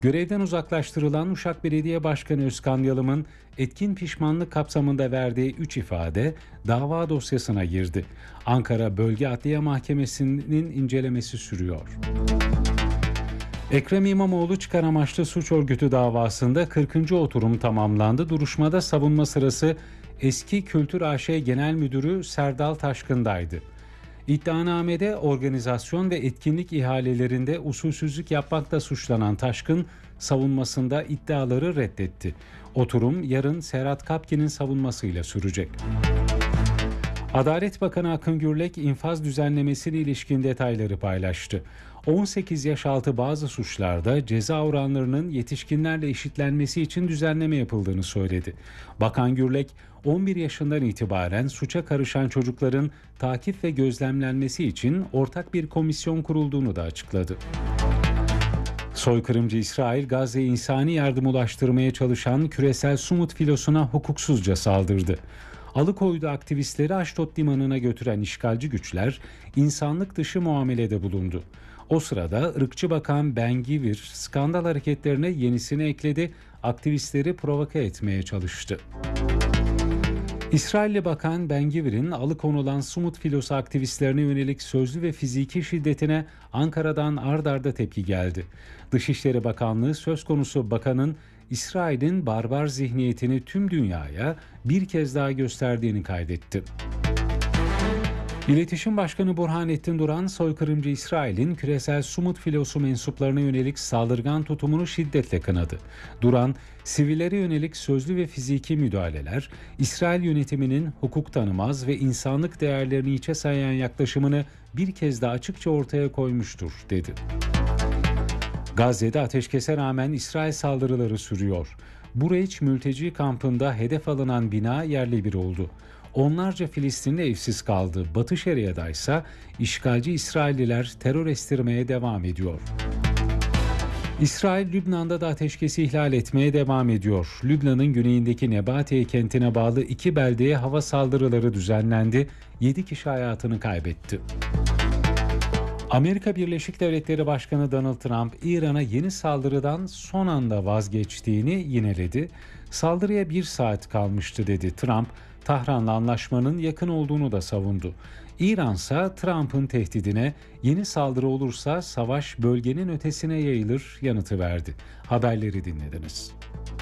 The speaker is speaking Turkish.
Görevden uzaklaştırılan Uşak Belediye Başkanı Özkan Yalım'ın etkin pişmanlık kapsamında verdiği 3 ifade dava dosyasına girdi. Ankara Bölge Adliye Mahkemesi'nin incelemesi sürüyor. Ekrem İmamoğlu çıkar amaçlı suç örgütü davasında 40. oturum tamamlandı. Duruşmada savunma sırası eski Kültür AŞ Genel Müdürü Serdal Taşkın'daydı. İddianamede organizasyon ve etkinlik ihalelerinde usulsüzlük yapmakla suçlanan Taşkın savunmasında iddiaları reddetti. Oturum yarın Serhat Kapki'nin savunmasıyla sürecek. Adalet Bakanı Akın Gürlek infaz düzenlemesine ilişkin detayları paylaştı. 18 yaş altı bazı suçlarda ceza oranlarının yetişkinlerle eşitlenmesi için düzenleme yapıldığını söyledi. Bakan Gürlek, 11 yaşından itibaren suça karışan çocukların takip ve gözlemlenmesi için ortak bir komisyon kurulduğunu da açıkladı. Soykırımcı İsrail, Gazze'ye insani yardım ulaştırmaya çalışan küresel Sumut filosuna hukuksuzca saldırdı. Alıkoydu aktivistleri Aşdod limanına götüren işgalci güçler insanlık dışı muamelede bulundu. O sırada ırkçı bakan Ben Gvir skandal hareketlerine yenisini ekledi, aktivistleri provoke etmeye çalıştı. İsrailli Bakan Ben Gvir'in alıkonulan Sumut filosu aktivistlerine yönelik sözlü ve fiziki şiddetine Ankara'dan ard arda tepki geldi. Dışişleri Bakanlığı söz konusu bakanın İsrail'in barbar zihniyetini tüm dünyaya bir kez daha gösterdiğini kaydetti. İletişim Başkanı Burhanettin Duran, soykırımcı İsrail'in küresel Sumut filosu mensuplarına yönelik saldırgan tutumunu şiddetle kınadı. Duran, sivillere yönelik sözlü ve fiziki müdahaleler, İsrail yönetiminin hukuk tanımaz ve insanlık değerlerini hiçe sayan yaklaşımını bir kez daha açıkça ortaya koymuştur, dedi. Gazze'de ateşkese rağmen İsrail saldırıları sürüyor. Bureç mülteci kampında hedef alınan bina yerle bir oldu. Onlarca Filistinli evsiz kaldı. Batı Şeria'da ise işgalci İsrailliler terör estirmeye devam ediyor. İsrail, Lübnan'da da ateşkesi ihlal etmeye devam ediyor. Lübnan'ın güneyindeki Nebatiye kentine bağlı 2 beldeye hava saldırıları düzenlendi. 7 kişi hayatını kaybetti. Amerika Birleşik Devletleri Başkanı Donald Trump, İran'a yeni saldırıdan son anda vazgeçtiğini yineledi. Saldırıya 1 saat kalmıştı, dedi. Trump, Tahran'la anlaşmanın yakın olduğunu da savundu. İran ise Trump'ın tehdidine yeni saldırı olursa savaş bölgenin ötesine yayılır yanıtı verdi. Haberleri dinlediniz.